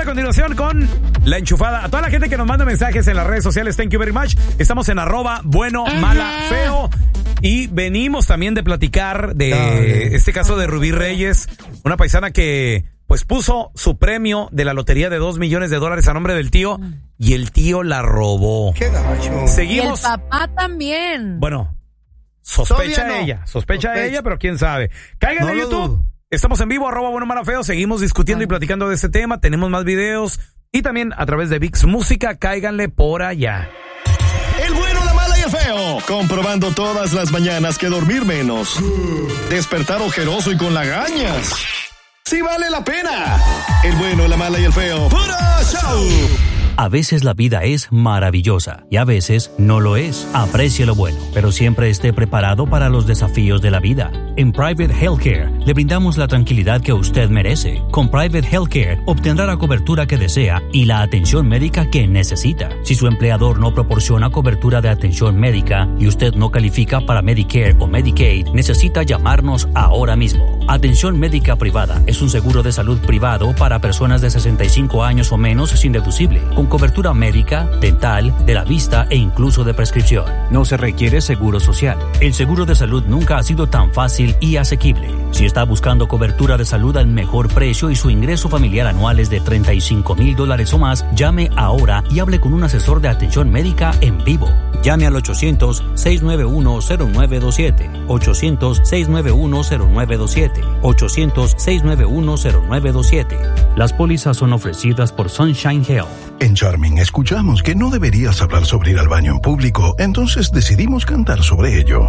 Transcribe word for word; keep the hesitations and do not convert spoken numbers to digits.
continuación con La Enchufada. A toda la gente que nos manda mensajes en las redes sociales, thank you very much. Estamos en arroba bueno, mala, feo. Y venimos también de platicar de Dale. este caso de Rubí Reyes, una paisana que pues puso su premio de la lotería de dos millones de dólares a nombre del tío y el tío la robó. Qué gacho. Seguimos. Y el papá también. Bueno, sospecha no. ella, sospecha, sospecha ella, pero quién sabe. Caigan no en YouTube. Estamos en vivo, arroba bueno, mala, feo. Seguimos discutiendo Ay. y platicando de este tema. Tenemos más videos y también a través de VIX Música. Cáiganle por allá. El bueno, la mala y el feo. Comprobando todas las mañanas que dormir menos. Despertar ojeroso y con lagañas. ¡Sí vale la pena! El bueno, la mala y el feo. ¡Puro show! A veces la vida es maravillosa y a veces no lo es. Aprecie lo bueno, pero siempre esté preparado para los desafíos de la vida. En Private Healthcare le brindamos la tranquilidad que usted merece. Con Private Healthcare obtendrá la cobertura que desea y la atención médica que necesita. Si su empleador no proporciona cobertura de atención médica y usted no califica para Medicare o Medicaid, necesita llamarnos ahora mismo. Atención médica privada es un seguro de salud privado para personas de sesenta y cinco años o menos sin deducible, con cobertura médica, dental, de la vista e incluso de prescripción. No se requiere seguro social. El seguro de salud nunca ha sido tan fácil y asequible. Si está buscando cobertura de salud al mejor precio y su ingreso familiar anual es de treinta y cinco mil dólares o más, llame ahora y hable con un asesor de atención médica en vivo. Llame al ochocientos, seiscientos noventa y uno, cero nueve dos siete. ochocientos, seiscientos noventa y uno, cero nueve dos siete. ochocientos, seiscientos noventa y uno, cero nueve dos siete. Las pólizas son ofrecidas por Sunshine Health. En Charming escuchamos que no deberías hablar sobre ir al baño en público, entonces decidimos cantar sobre ello.